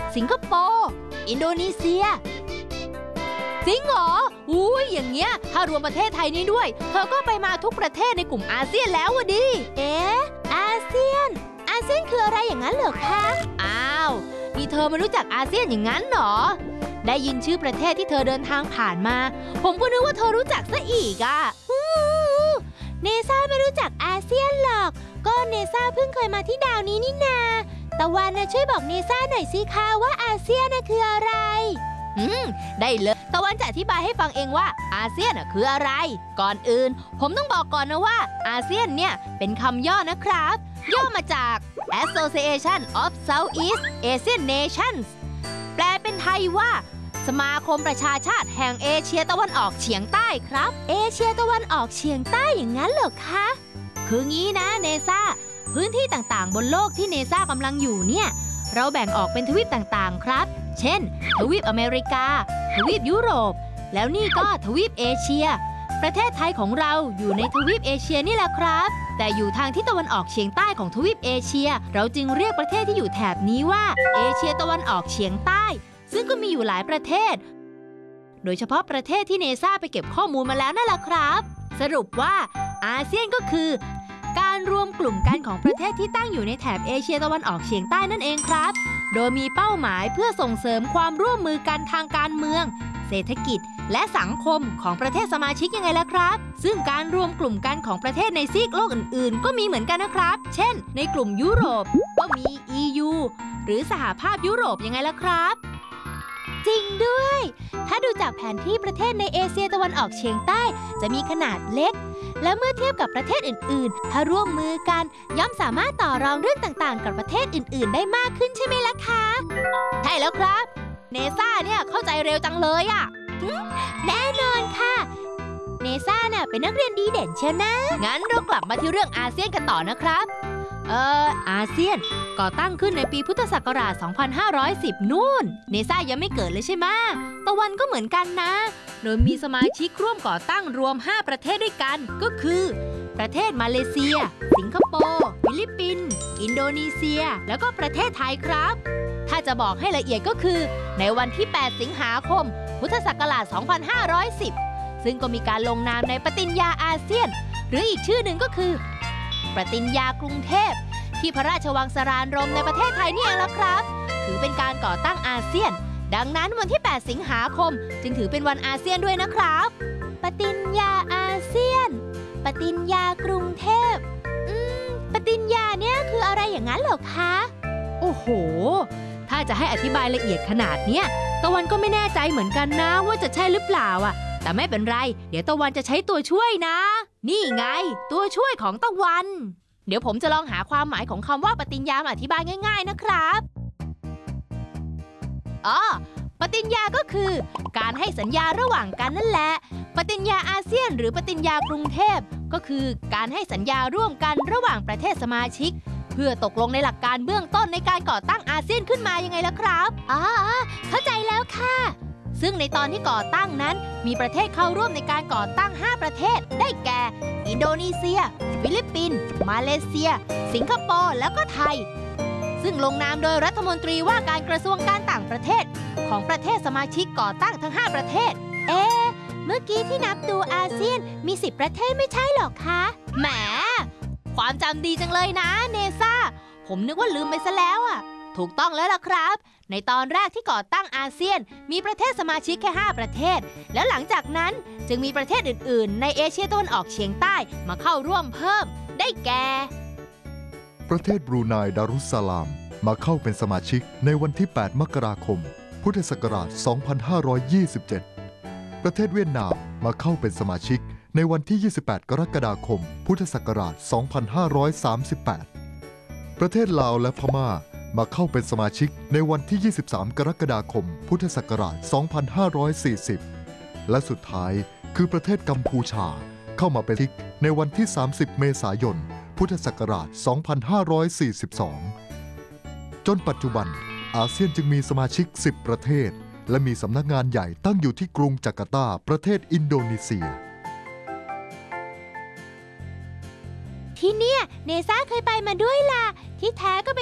สิงคโปร์อินโดนีเซียจริงเหรออย่างเงี้ยถ้ารวมประเทศไทยนี้ด้วยเธอก็ไปมาทุกประเทศในกลุ่มอาเซียนแล้วอะดิอาเซียนคืออะไรอย่างนั้นเหรอคะนี่เธอไม่รู้จักอาเซียนอย่างนั้นเหรอได้ยินชื่อประเทศที่เธอเดินทางผ่านมาผมก็นึกว่าเธอรู้จักซะอีกอะเนซ่าไม่รู้จักอาเซียนหรอกก็เนซ่าเพิ่งเคยมาที่ดาวนี้นี่นาตะวันนะช่วยบอกเนซ่าหน่อยสิคะว่าอาเซียนน่ะคืออะไรได้เลยตะวันจะอธิบายให้ฟังเองว่าอาเซียนคืออะไรก่อนอื่นผมต้องบอกก่อนนะว่าอาเซียนเนี่ยเป็นคำย่อนะครับย่อมาจาก Association of Southeast Asian Nations แปลเป็นไทยว่าสมาคมประชาชาติแห่งเอเชียตะวันออกเฉียงใต้ครับเอเชียตะวันออกเฉียงใต้อย่างนั้นเหรอคะคืองี้นะเนซ่าพื้นที่ต่างๆบนโลกที่เนซ่ากำลังอยู่เนี่ยเราแบ่งออกเป็นทวีปต่างๆครับเช่นทวีปอเมริกาทวีปยุโรปแล้วนี่ก็ทวีปเอเชียประเทศไทยของเราอยู่ในทวีปเอเชียนี่แหละครับแต่อยู่ทางทิศตะวันออกเฉียงใต้ของทวีปเอเชียเราจึงเรียกประเทศที่อยู่แถบนี้ว่าเอเชียตะวันออกเฉียงใต้ซึ่งก็มีอยู่หลายประเทศโดยเฉพาะประเทศที่เนซ่าไปเก็บข้อมูลมาแล้วนั่นแหละครับสรุปว่าอาเซียนก็คือการรวมกลุ่มกันของประเทศที่ตั้งอยู่ในแถบเอเชียตะวันออกเฉียงใต้นั่นเองครับโดยมีเป้าหมายเพื่อส่งเสริมความร่วมมือกันทางการเมืองเศรษฐกิจและสังคมของประเทศสมาชิกยังไงล่ะครับซึ่งการรวมกลุ่มกันของประเทศในซีกโลกอื่นๆก็มีเหมือนกันนะครับเช่นในกลุ่มยุโรปก็มี EU หรือสหภาพยุโรปยังไงล่ะครับจริงด้วยถ้าดูจากแผนที่ประเทศในเอเชียตะวันออกเฉียงใต้จะมีขนาดเล็กและเมื่อเทียบกับประเทศอื่นๆถ้าร่วมมือกันย่อมสามารถต่อรองเรื่องต่างๆกับประเทศอื่นๆได้มากขึ้นใช่ไหมล่ะคะใช่แล้วครับเนซ่าเนี่ยเข้าใจเร็วจังเลยอะแน่นอนค่ะเนซ่าน่ะเป็นนักเรียนดีเด่นเชียวนะงั้นเรากลับมาที่เรื่องอาเซียนกันต่อนะครับอาเซียนก่อตั้งขึ้นในปีพุทธศักราช 2510 นู่นเนซ่ายังไม่เกิดเลยใช่ไหมตะวันก็เหมือนกันนะโดยมีสมาชิกร่วมก่อตั้งรวม 5 ประเทศด้วยกันก็คือประเทศมาเลเซียสิงคโปร์ฟิลิปปินส์อินโดนีเซียแล้วก็ประเทศไทยครับถ้าจะบอกให้ละเอียดก็คือในวันที่ 8 สิงหาคมพุทธศักราช 2510 ซึ่งก็มีการลงนามในปฏิญญาอาเซียนหรืออีกชื่อหนึ่งก็คือปฏิญญากรุงเทพที่พระราชวังสรานรมในประเทศไทยนี่เองล่ะครับถือเป็นการก่อตั้งอาเซียนดังนั้นวันที่ 8 สิงหาคมจึงถือเป็นวันอาเซียนด้วยนะครับปฏิญญาอาเซียนปฏิญญากรุงเทพปฏิญญาเนี่ยคืออะไรอย่างนั้นเหรอคะโอ้โหถ้าจะให้อธิบายละเอียดขนาดเนี้ยตะวันก็ไม่แน่ใจเหมือนกันนะว่าจะใช่หรือเปล่าอ่ะแต่ไม่เป็นไรเดี๋ยวตะวันจะใช้ตัวช่วยนะนี่ไงตัวช่วยของตะวันเดี๋ยวผมจะลองหาความหมายของคำว่าปฏิญญามาอธิบายง่ายๆนะครับปฏิญญาก็คือการให้สัญญาระหว่างกันนั่นแหละปฏิญญาอาเซียนหรือปฏิญญากรุงเทพก็คือการให้สัญญาร่วมกันระหว่างประเทศสมาชิกเพื่อตกลงในหลักการเบื้องต้นในการก่อตั้งอาเซียนขึ้นมายังไงล่ะครับเข้าใจแล้วค่ะซึ่งในตอนที่ก่อตั้งนั้นมีประเทศเข้าร่วมในการก่อตั้ง 5 ประเทศได้แก่อินโดนีเซียฟิลิปปินส์มาเลเซียสิงคโปร์แล้วก็ไทยซึ่งลงนามโดยรัฐมนตรีว่าการกระทรวงการต่างประเทศของประเทศสมาชิกก่อตั้งทั้ง 5 ประเทศเมื่อกี้ที่นับดูอาเซียนมี10 ประเทศไม่ใช่หรอคะแหมความจำดีจังเลยนะเนซ่าผมนึกว่าลืมไปซะแล้วอ่ะถูกต้องแล้วล่ะครับในตอนแรกที่ก่อตั้งอาเซียนมีประเทศสมาชิกแค่ 5 ประเทศแล้วหลังจากนั้นจึงมีประเทศอื่นๆในเอเชียตะวันออกเฉียงใต้มาเข้าร่วมเพิ่มได้แก่ประเทศบรูไนดารุสสลามมาเข้าเป็นสมาชิกในวันที่ 8 มกราคม พุทธศักราช 2527 ประเทศเวียดนามมาเข้าเป็นสมาชิกในวันที่ 28 กรกฎาคม พุทธศักราช 2538 ประเทศลาวและพม่ามาเข้าเป็นสมาชิกในวันที่ 23 กรกฎาคม พุทธศักราช 2540 และสุดท้ายคือประเทศกัมพูชาเข้ามาเป็นสมาชิกในวันที่ 30 เมษายน พุทธศักราช 2542 จนปัจจุบันอาเซียนจึงมีสมาชิก 10 ประเทศและมีสำนักงานใหญ่ตั้งอยู่ที่กรุงจาการ์ตาประเทศอินโดนีเซียที่เนี่ยเนซ่าเคยไปมาด้วยล่ะที่แท้ก็